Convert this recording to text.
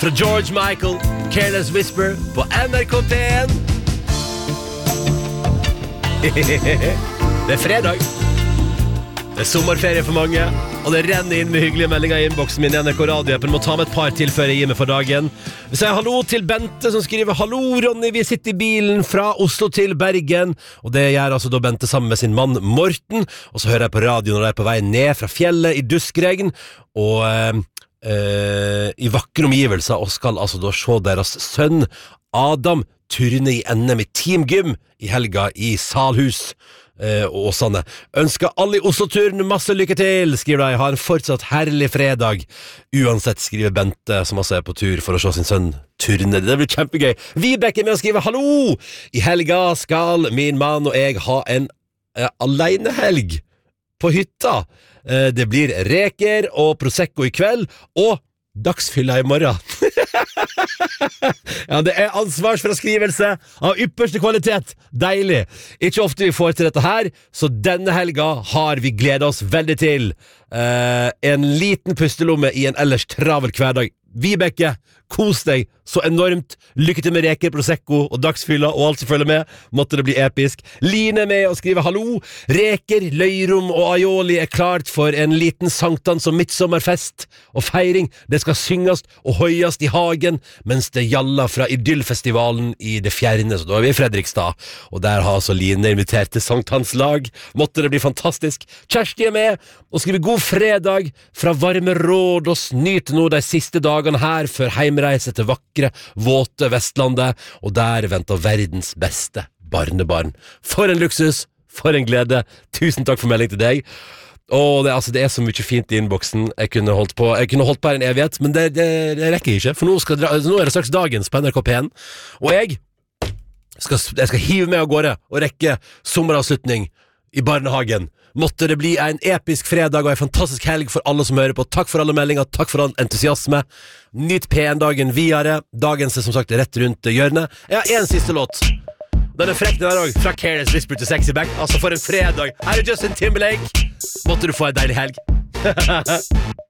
fra George Michael, Careless Whisper på NRK P1. Det fredag. Det sommerferie for mange, og det renner inn med hyggelige meldinger I innboksen min I NRK Radio-appen. Må ta med et par til før jeg gir meg for dagen. Vi sier hallo til Bente som skriver: Hallo Ronny, vi sitter I bilen fra Oslo til Bergen. Og det gjør altså da Bente sammen med sin mann Morten. Og så hører jeg på radio når de på vei ned fra fjellet I duskregn. Og I vakre omgivelser, og skal altså da se deres sønn Adam turne I NM I teamgym I helga I Salhus og Åsane. Ønsker alle I Oslo-turen masse lykke til, skriver de. Ha en fortsatt herlig fredag. Uansett, skriver Bente, som altså på tur for å se sin sønn turne. Det blir kjempegøy. Vibeke med å skrive: Hallo! I helga skal min mann og jeg ha en alenehelg på hytta. Det blir reker og prosecco I kveld, og dagsfylla I morgen. Ja, det ansvarsfraskrivelse av ypperste kvalitet. Deilig. Ikke ofte vi får til dette her, så denne helga har vi gledet oss veldig til. En liten pustelomme I en ellers travel hverdag. Vibeke, kos deg så enormt. Lykke til med reker, prosecco og dagsfylla og alt som følger med. Måtte det bli episk. Line med å skrive: Hallo, reker, løyrom og aioli klart for en liten sankthans og midtsommerfest og feiring. Det skal synges og høyes I hagen mens det gjallar fra Idyllfestivalen I det fjerne. Så da vi I Fredrikstad, og der har altså Line invitert til sankthanslag. Måtte det bli fantastisk. Kjersti med og skriver: God fredag fra varme Rådås. Nyt nå de siste dagene her før heimreise til vakre, våte Vestlandet, og der venter verdens beste barnebarn. For en luksus, for en glede. Tusen takk for melding til deg. Og det så mye fint I innboksen. Jeg kunne holdt på her en evighet, men det rekker jeg ikke, for nå det straks dagens på NRK P1, og jeg skal hive meg av gårde og rekke sommeravslutning I barnehagen. Måtte det bli en episk fredag og en fantastisk helg for alle som hører på. Takk for alle meldinger, takk for all entusiasme. Nyt P1-dagen videre. Dagen som sagt rett rundt hjørnet. Jeg har en siste låt. Den frekk den også, fra Careless Whisper til Sexy Back. Altså for en fredag. Her Justin Timberlake. Måtte du få en deilig helg.